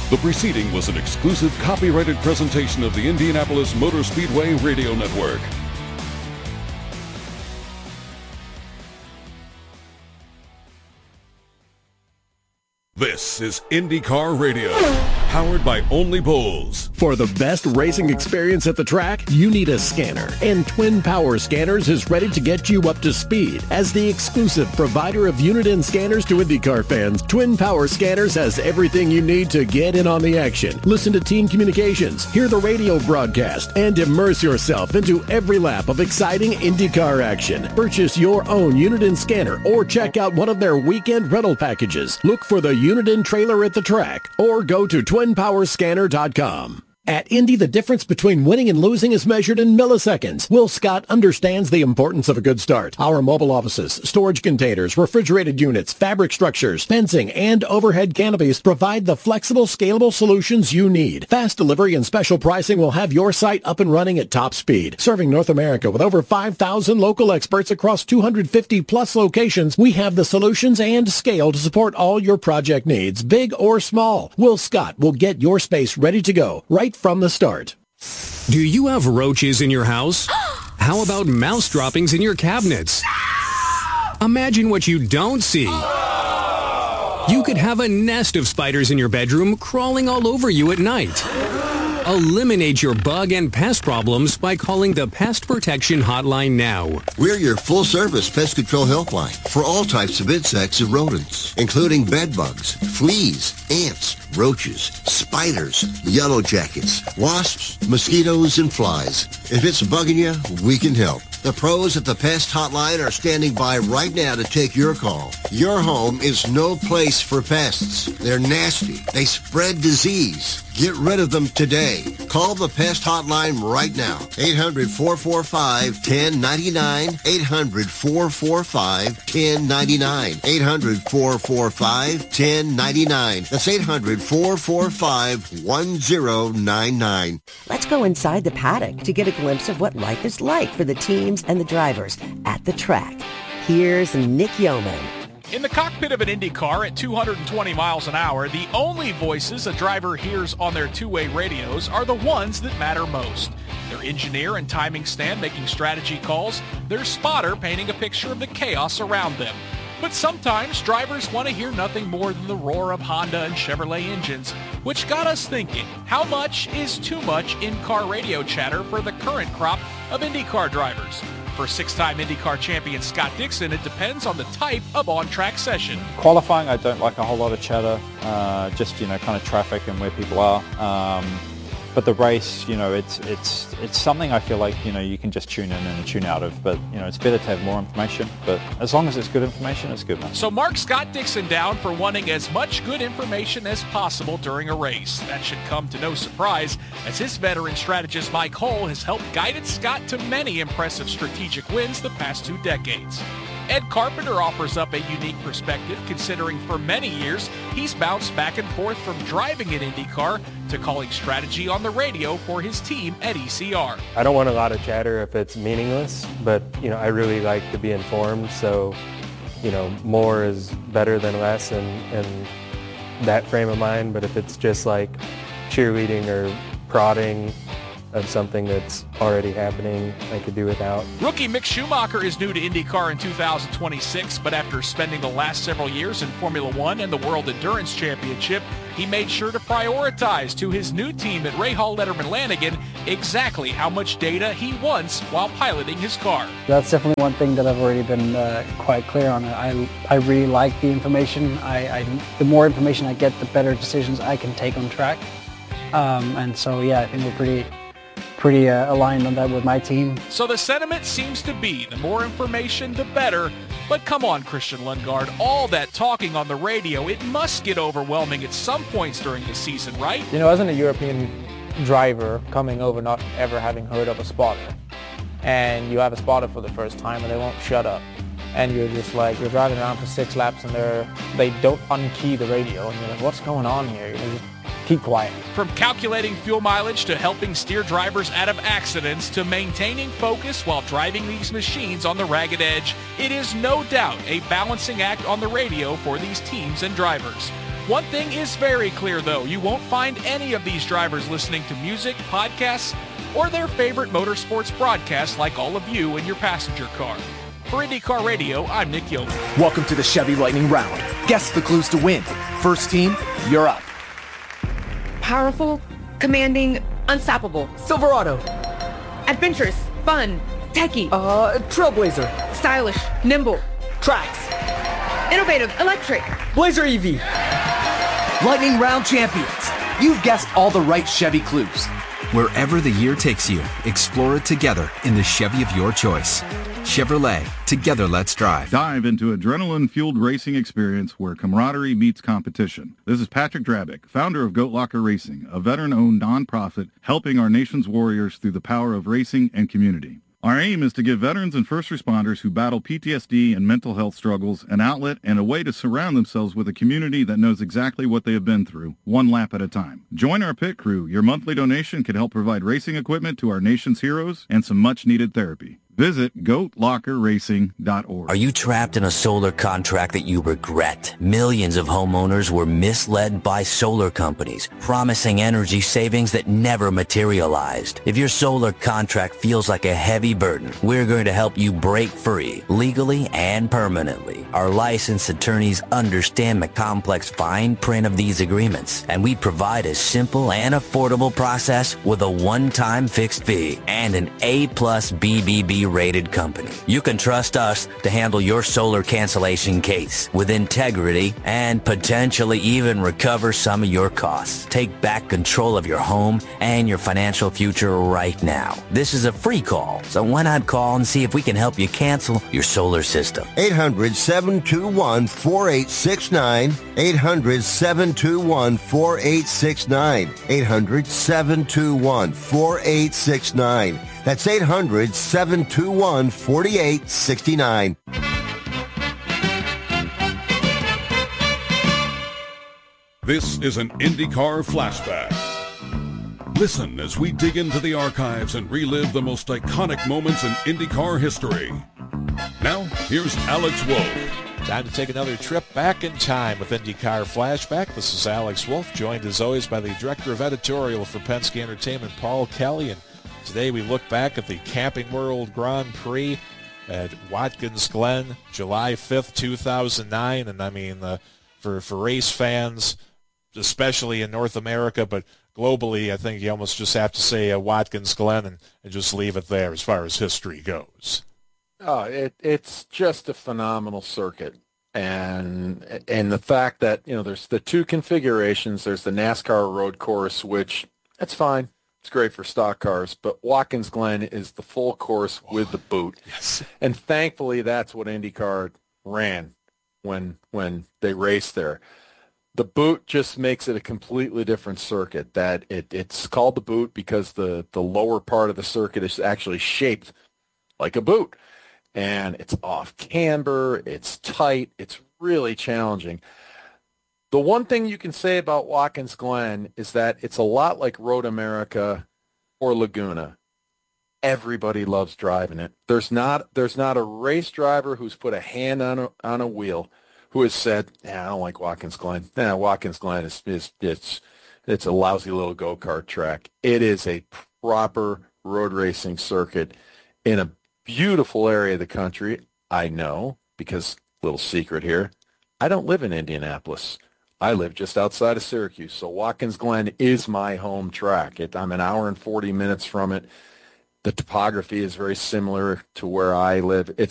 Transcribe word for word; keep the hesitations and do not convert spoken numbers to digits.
The preceding was an exclusive copyrighted presentation of the Indianapolis Motor Speedway Radio Network. This is IndyCar Radio, powered by Only Bulls. For the best racing experience at the track, you need a scanner, and Twin Power Scanners is ready to get you up to speed. As the exclusive provider of unit-in scanners to IndyCar fans, Twin Power Scanners has everything you need to get in on the action. Listen to team communications, hear the radio broadcast, and immerse yourself into every lap of exciting IndyCar action. Purchase your own unit-in scanner or check out one of their weekend rental packages. Look for the unit-in trailer at the track or go to twin power scanner dot com. At Indy, the difference between winning and losing is measured in milliseconds. Will Scott understands the importance of a good start. Our mobile offices, storage containers, refrigerated units, fabric structures, fencing, and overhead canopies provide the flexible, scalable solutions you need. Fast delivery and special pricing will have your site up and running at top speed. Serving North America with over five thousand local experts across two hundred fifty plus locations, we have the solutions and scale to support all your project needs, big or small. Will Scott will get your space ready to go right from the start. Do you have roaches in your house? How about mouse droppings in your cabinets? Imagine what you don't see. You could have a nest of spiders in your bedroom crawling all over you at night. Eliminate your bug and pest problems by calling the Pest Protection Hotline now. We're your full-service pest control helpline for all types of insects and rodents, including bed bugs, fleas, ants, roaches, spiders, yellow jackets, wasps, mosquitoes, and flies. If it's bugging you, we can help. The pros at the Pest Hotline are standing by right now to take your call. Your home is no place for pests. They're nasty. They spread disease. Get rid of them today. Call the Pest Hotline right now. eight hundred, four four five, one zero nine nine. eight hundred, four four five, one zero nine nine. eight hundred, four four five, one zero nine nine. That's eight hundred, four four five, one zero nine nine. Let's go inside the paddock to get a glimpse of what life is like for the teams and the drivers at the track. Here's Nick Yeoman. In the cockpit of an Indy car at two hundred twenty miles an hour, the only voices a driver hears on their two-way radios are the ones that matter most. Their engineer and timing stand making strategy calls, their spotter painting a picture of the chaos around them. But sometimes drivers want to hear nothing more than the roar of Honda and Chevrolet engines, which got us thinking, how much is too much in-car radio chatter for the current crop of IndyCar drivers? For six-time IndyCar champion Scott Dixon, it depends on the type of on-track session. Qualifying, I don't like a whole lot of chatter, uh, just, you know, kind of traffic and where people are. Um, but the race, you know, it's it's it's something I feel like, you know, you can just tune in and tune out of. But, you know, it's better to have more information. But as long as it's good information, it's good, man. So mark Scott Dixon down for wanting as much good information as possible during a race. That should come to no surprise, as his veteran strategist Mike Hull has helped guided Scott to many impressive strategic wins the past two decades. Ed Carpenter offers up a unique perspective, considering for many years he's bounced back and forth from driving an IndyCar to calling strategy on the radio for his team at E C R. I don't want a lot of chatter if it's meaningless, but you know, I really like to be informed, so you know, more is better than less in, in that frame of mind. But if it's just like cheerleading or prodding of something that's already happening, I could do without. Rookie Mick Schumacher is new to IndyCar in two thousand twenty-six, but after spending the last several years in Formula One and the World Endurance Championship, he made sure to prioritize to his new team at Rahal Letterman Lanigan exactly how much data he wants while piloting his car. That's definitely one thing that I've already been uh, quite clear on. I, I really like the information. I, I, the more information I get, the better decisions I can take on track. Um, and so, yeah, I think we're pretty... pretty uh, aligned on that with my team. So the sentiment seems to be the more information, the better. But come on, Christian Lundgaard, all that talking on the radio, it must get overwhelming at some points during the season, right? You know, as a European driver coming over not ever having heard of a spotter, and you have a spotter for the first time and they won't shut up, and you're just like, you're driving around for six laps and they're, they don't unkey the radio, and you're like, what's going on here? You know, just keep quiet. From calculating fuel mileage to helping steer drivers out of accidents to maintaining focus while driving these machines on the ragged edge, it is no doubt a balancing act on the radio for these teams and drivers. One thing is very clear, though. You won't find any of these drivers listening to music, podcasts, or their favorite motorsports broadcasts like all of you in your passenger car. For IndyCar Radio, I'm Nick Yoder. Welcome to the Chevy Lightning Round. Guess the clues to win. First team, you're up. Powerful, commanding, unstoppable. Silverado. Adventurous, fun, techie. Uh, Trailblazer. Stylish, nimble. Trax. Innovative, electric. Blazer E V. Lightning Round champions. You've guessed all the right Chevy clues. Wherever the year takes you, explore it together in the Chevy of your choice. Chevrolet, together let's drive. Dive into adrenaline-fueled racing experience where camaraderie meets competition. This is Patrick Drabick, founder of Goat Locker Racing, a veteran-owned nonprofit helping our nation's warriors through the power of racing and community. Our aim is to give veterans and first responders who battle P T S D and mental health struggles an outlet and a way to surround themselves with a community that knows exactly what they have been through, one lap at a time. Join our pit crew. Your monthly donation can help provide racing equipment to our nation's heroes and some much-needed therapy. Visit goat locker racing dot org. Are you trapped in a solar contract that you regret? Millions of homeowners were misled by solar companies, promising energy savings that never materialized. If your solar contract feels like a heavy burden, we're going to help you break free, legally and permanently. Our licensed attorneys understand the complex fine print of these agreements, and we provide a simple and affordable process with a one-time fixed fee and an A plus B B B rated company. You can trust us to handle your solar cancellation case with integrity and potentially even recover some of your costs. Take back control of your home and your financial future right now. This is a free call, so why not call and see if we can help you cancel your solar system? eight hundred, seven two one, four eight six nine. eight hundred, seven two one, four eight six nine. eight hundred, seven two one, four eight six nine. That's eight hundred, seven two one, four eight six nine. This is an IndyCar flashback. Listen as we dig into the archives and relive the most iconic moments in IndyCar history. Now, here's Alex Wolf. Time to take another trip back in time with IndyCar Flashback. This is Alex Wolf, joined as always by the Director of Editorial for Penske Entertainment, Paul Kelly. And today we look back at the Camping World Grand Prix at Watkins Glen, July fifth, two thousand nine. And I mean, uh, for, for race fans, especially in North America, but globally, I think you almost just have to say uh, Watkins Glen and, and just leave it there as far as history goes. Oh, it, it's just a phenomenal circuit. And and the fact that, you know, there's the two configurations. There's the NASCAR road course, which, that's fine. It's great for stock cars. But Watkins Glen is the full course with the boot. Yes. And thankfully, that's what IndyCar ran when when they raced there. The boot just makes it a completely different circuit. That it, it's called the boot because the, the lower part of the circuit is actually shaped like a boot. And it's off camber, it's tight, it's really challenging. The one thing you can say about Watkins Glen is that it's a lot like Road America or Laguna. Everybody loves driving it. There's not there's not a race driver who's put a hand on a, on a wheel who has said, "Yeah, I don't like Watkins Glen. Nah, Watkins Glen is, is it's it's a lousy little go-kart track." It is a proper road racing circuit in a beautiful area of the country. I know, because little secret here, I don't live in Indianapolis. I live just outside of Syracuse, so Watkins Glen is my home track. It, I'm an hour and forty minutes from it. The topography is very similar to where I live. It's